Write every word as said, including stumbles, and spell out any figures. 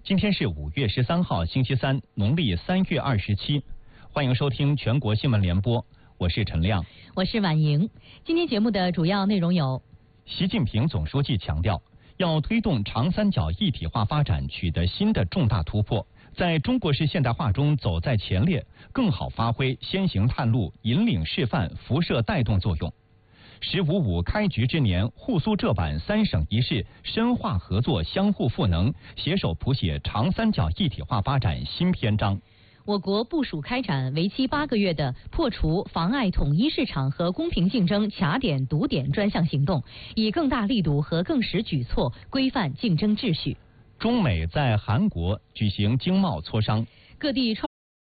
今天是五月十三号，星期三，农历三月二十七。欢迎收听全国新闻联播，我是陈亮， 我是婉莹。今天节目的主要内容有： 习近平总书记强调，要推动长三角一体化发展取得新的重大突破，在中国式现代化中走在前列，更好发挥先行探路、引领示范、辐射带动作用。十五五开局之年，沪苏浙皖三省一市深化合作，相互赋能，携手谱写长三角一体化发展新篇章。 我国部署开展为期八个月的破除妨碍统一市场和公平竞争卡点堵点专项行动，以更大力度和更实举措规范竞争秩序。 中美在韩国举行经贸磋商。 各地创